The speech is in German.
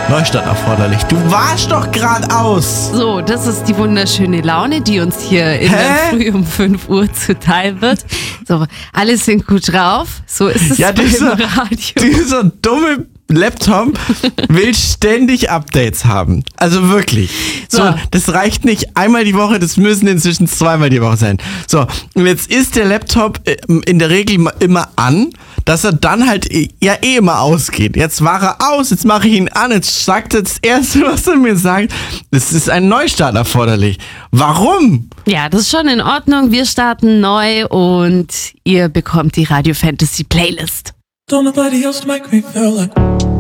Neustart erforderlich. Du warst doch geradeaus. So, das ist die wunderschöne Laune, die uns hier in der Früh um 5 Uhr zuteil wird. So, alle sind gut drauf. So ist es beim Radio. Dieser dumme Laptop will ständig Updates haben. Also wirklich. So, das reicht nicht einmal die Woche, das müssen inzwischen zweimal die Woche sein. So, und jetzt ist der Laptop in der Regel immer an, dass er dann halt immer ausgeht. Jetzt war er aus, jetzt mache ich ihn an, jetzt sagt er das Erste, was er mir sagt, es ist ein Neustart erforderlich. Warum? Ja, das ist schon in Ordnung. Wir starten neu und ihr bekommt die Radio Fantasy Playlist. Don't nobody else make me feel like